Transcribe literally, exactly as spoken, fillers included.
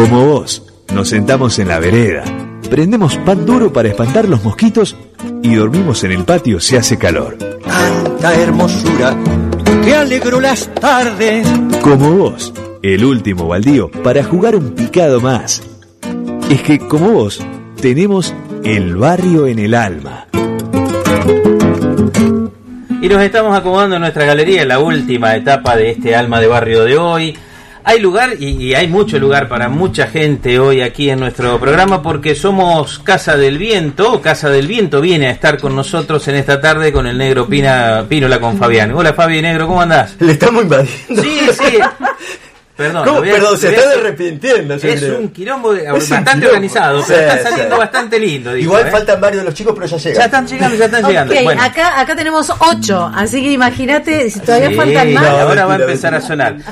Como vos, nos sentamos en la vereda, prendemos pan duro para espantar los mosquitos y dormimos en el patio si hace calor. Tanta hermosura que alegró las tardes. Como vos, el último baldío para jugar un picado más. Es que como vos, tenemos el barrio en el alma. Y nos estamos acomodando en nuestra galería en la última etapa de este Alma de Barrio de hoy. Hay lugar y, y hay mucho lugar para mucha gente hoy aquí en nuestro programa porque somos Casa del Viento. Casa del Viento viene a estar con nosotros en esta tarde con el negro Pina, Pínola, con Fabián. Hola Fabi, negro, ¿cómo andás? Le estamos invadiendo. Sí, sí. Perdón, ¿Cómo? voy a, Perdón, se voy a están hacer, arrepintiendo. Es creo. un quilombo de, Es bastante un quilombo. organizado, pero Sí, está saliendo sí. bastante lindo. Digo, Igual ¿eh? faltan varios de los chicos, pero ya llegan. Ya están llegando, ya están llegando. Ok, Bueno. acá, acá tenemos ocho, así que imagínate, si todavía Sí, faltan más. ahora No, va a mentira, empezar mentira. a sonar.